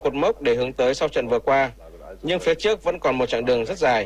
cột mốc để hướng tới sau trận vừa qua, nhưng phía trước vẫn còn một chặng đường rất dài.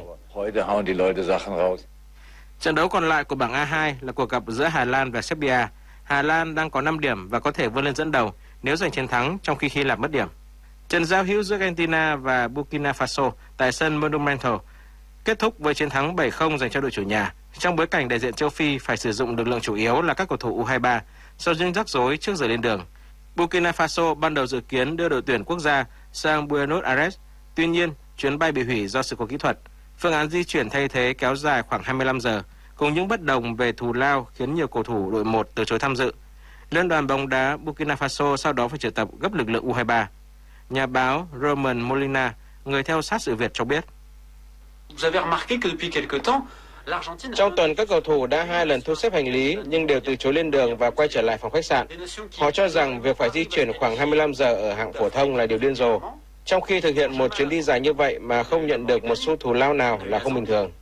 Trận đấu còn lại của bảng A2 là cuộc gặp giữa Hà Lan và Serbia. Hà Lan đang có 5 điểm và có thể vươn lên dẫn đầu nếu giành chiến thắng, trong khi Hy Lạp mất điểm. Trận giao hữu giữa Argentina và Burkina Faso tại sân Monumental kết thúc với chiến thắng 7-0 dành cho đội chủ nhà, trong bối cảnh đại diện châu Phi phải sử dụng lực lượng chủ yếu là các cầu thủ U23 sau những rắc rối trước giờ lên đường. Burkina Faso ban đầu dự kiến đưa đội tuyển quốc gia sang Buenos Aires, tuy nhiên chuyến bay bị hủy do sự cố kỹ thuật. Phương án di chuyển thay thế kéo dài khoảng 25 giờ, cùng những bất đồng về thù lao khiến nhiều cầu thủ đội 1 từ chối tham dự. Liên đoàn bóng đá Burkina Faso sau đó phải triệu tập gấp lực lượng U23. Nhà báo Roman Molina, người theo sát sự việc cho biết. Trong tuần, các cầu thủ đã 2 lần thu xếp hành lý nhưng đều từ chối lên đường và quay trở lại phòng khách sạn. Họ cho rằng việc phải di chuyển khoảng 25 giờ ở hạng phổ thông là điều điên rồ. Trong khi thực hiện một chuyến đi dài như vậy mà không nhận được một xu thù lao nào là không bình thường.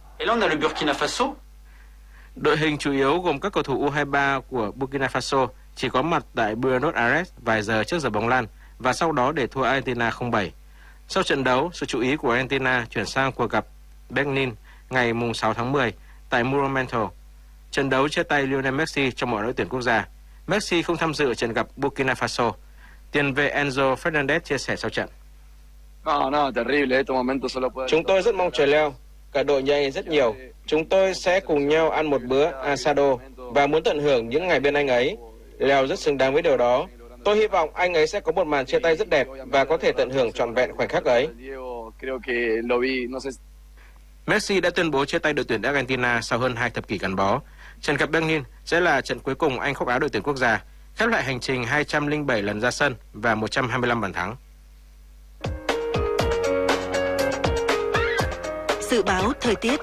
Đội hình chủ yếu gồm các cầu thủ U23 của Burkina Faso chỉ có mặt tại Buenos Aires vài giờ trước giờ bóng lăn và sau đó để thua Argentina 0-7. Sau trận đấu, sự chú ý của Argentina chuyển sang cuộc gặp Benin ngày 6 tháng 10 tại Monumental. Trận đấu chia tay Lionel Messi trong mọi đội tuyển quốc gia. Messi không tham dự trận gặp Burkina Faso. Tiền vệ Enzo Fernandez chia sẻ sau trận. Chúng tôi rất mong chờ Leo. Cả đội nhà anh rất nhiều. Chúng tôi sẽ cùng nhau ăn một bữa asado và muốn tận hưởng những ngày bên anh ấy. Leo rất xứng đáng với điều đó. Tôi hy vọng anh ấy sẽ có một màn chia tay rất đẹp và có thể tận hưởng trọn vẹn khoảnh khắc ấy. Messi đã tuyên bố chia tay đội tuyển Argentina sau hơn 2 thập kỷ gắn bó. Trận gặp Benin sẽ là trận cuối cùng anh khoác áo đội tuyển quốc gia, khép lại hành trình 207 lần ra sân và 125 bàn thắng. Dự báo thời tiết.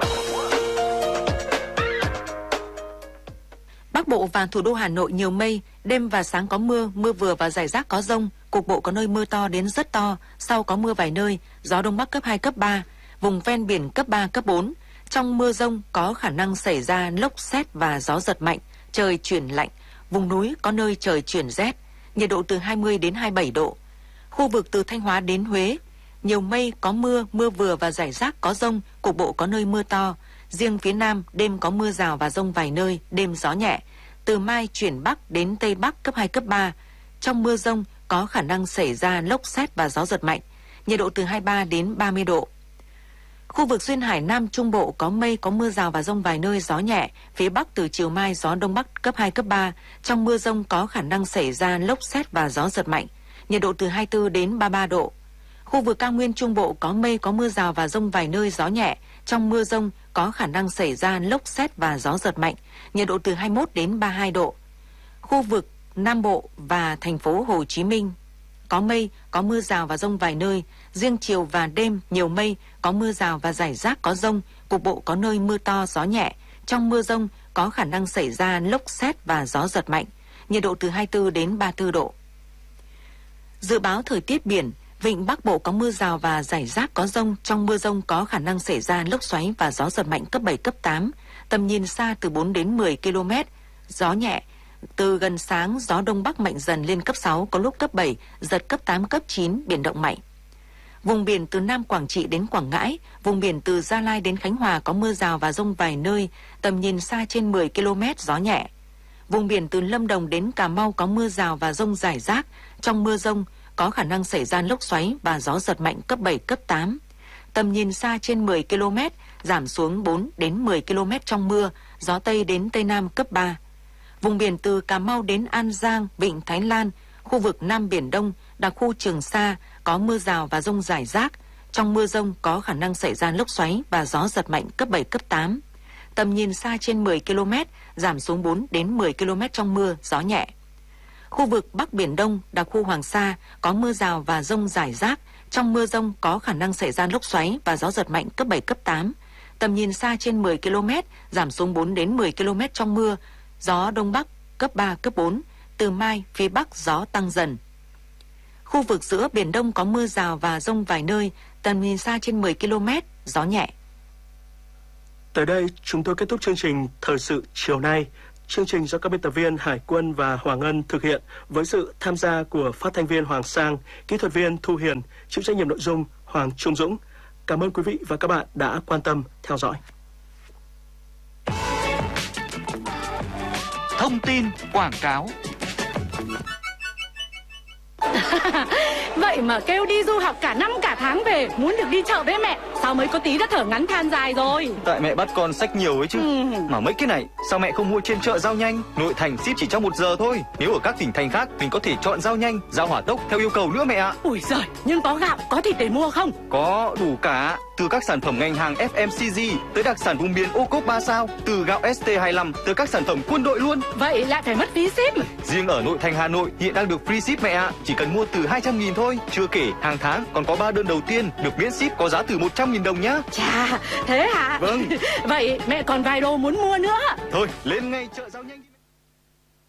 Bắc Bộ và thủ đô Hà Nội nhiều mây, đêm và sáng có mưa, mưa vừa và rải rác có dông, cục bộ có nơi mưa to đến rất to, sau có mưa vài nơi, gió đông bắc cấp 2, cấp 3, vùng ven biển cấp 3, cấp 4. Trong mưa dông có khả năng xảy ra lốc sét và gió giật mạnh, trời chuyển lạnh, vùng núi có nơi trời chuyển rét, nhiệt độ từ 20 đến 27 độ. Khu vực từ Thanh Hóa đến Huế, nhiều mây, có mưa, mưa vừa và rải rác có dông, cục bộ có nơi mưa to. Riêng phía Nam, đêm có mưa rào và dông vài nơi, đêm gió nhẹ. Từ mai chuyển Bắc đến Tây Bắc cấp 2, cấp 3. Trong mưa dông có khả năng xảy ra lốc sét và gió giật mạnh, nhiệt độ từ 23 đến 30 độ. Khu vực duyên hải Nam Trung Bộ có mây, có mưa rào và dông vài nơi, gió nhẹ. Phía Bắc từ chiều mai gió Đông Bắc cấp 2, cấp 3. Trong mưa dông có khả năng xảy ra lốc sét và gió giật mạnh, nhiệt độ từ 24 đến 33 độ. Khu vực cao nguyên Trung Bộ có mây, có mưa rào và dông vài nơi, gió nhẹ. Trong mưa dông có khả năng xảy ra lốc sét và gió giật mạnh, nhiệt độ từ 21 đến 32 độ. Khu vực Nam Bộ và thành phố Hồ Chí Minh có mây, có mưa rào và dông vài nơi. Riêng chiều và đêm nhiều mây, có mưa rào và rải rác có dông, cục bộ có nơi mưa to, gió nhẹ. Trong mưa dông có khả năng xảy ra lốc sét và gió giật mạnh, nhiệt độ từ 24 đến 34 độ. Dự báo thời tiết biển. Vịnh Bắc Bộ có mưa rào và rải rác có dông, trong mưa dông có khả năng xảy ra lốc xoáy và gió giật mạnh cấp 7, cấp 8, tầm nhìn xa từ 4 đến 10 km, gió nhẹ. Từ gần sáng, gió Đông Bắc mạnh dần lên cấp 6, có lúc cấp 7, giật cấp 8, cấp 9, biển động mạnh. Vùng biển từ Nam Quảng Trị đến Quảng Ngãi, vùng biển từ Gia Lai đến Khánh Hòa có mưa rào và dông vài nơi, tầm nhìn xa trên 10 km, gió nhẹ. Vùng biển từ Lâm Đồng đến Cà Mau có mưa rào và dông rải rác, trong mưa dông có khả năng xảy ra lốc xoáy và gió giật mạnh cấp 7, cấp 8. Tầm nhìn xa trên 10 km, giảm xuống 4 đến 10 km trong mưa, gió Tây đến Tây Nam cấp 3. Vùng biển từ Cà Mau đến An Giang, Vịnh Thái Lan, khu vực Nam Biển Đông, đặc khu Trường Sa có mưa rào và dông rải rác. Trong mưa dông có khả năng xảy ra lốc xoáy và gió giật mạnh cấp 7, cấp 8. Tầm nhìn xa trên 10 km, giảm xuống 4 đến 10 km trong mưa, gió nhẹ. Khu vực Bắc Biển Đông, đặc khu Hoàng Sa có mưa rào và dông rải rác. Trong mưa dông có khả năng xảy ra lốc xoáy và gió giật mạnh cấp 7, cấp 8. Tầm nhìn xa trên 10 km, giảm xuống 4 đến 10 km trong mưa, gió Đông Bắc cấp 3, cấp 4. Từ mai, phía Bắc gió tăng dần. Khu vực giữa Biển Đông có mưa rào và dông vài nơi, tầm nhìn xa trên 10 km, gió nhẹ. Tới đây, chúng tôi kết thúc chương trình Thời sự chiều nay. Chương trình do các biên tập viên Hải Quân và Hoàng Ngân thực hiện với sự tham gia của phát thanh viên Hoàng Sang, kỹ thuật viên Thu Hiền, chịu trách nhiệm nội dung Hoàng Trung Dũng. Cảm ơn quý vị và các bạn đã quan tâm theo dõi. Thông tin quảng cáo. Vậy mà kêu đi du học cả năm cả tháng về, muốn được đi chợ với mẹ, sao mới có tí đã thở ngắn than dài rồi. Tại mẹ bắt con xách nhiều ấy chứ. Mà mấy cái này sao mẹ không mua trên chợ Giao Nhanh? Nội thành ship chỉ trong 1 giờ thôi. Nếu ở các tỉnh thành khác mình có thể chọn Giao Nhanh, giao hỏa tốc theo yêu cầu nữa mẹ ạ. Ui giời, nhưng có gạo, có thịt để mua không? Có đủ cả. Từ các sản phẩm ngành hàng FMCG tới đặc sản vùng miền ô cốp 3 sao, từ gạo ST25 tới các sản phẩm quân đội luôn. Vậy lại phải mất phí ship. Riêng ở nội thành Hà Nội hiện đang được free ship mẹ ạ. Chỉ cần mua từ 200.000 thôi. Chưa kể hàng tháng còn có 3 đơn đầu tiên được miễn ship có giá từ 100.000 đồng nhá. Chà, thế hả? Vâng. Vậy mẹ còn vài đồ muốn mua nữa. Thôi lên ngay chợ Giao Nhanh.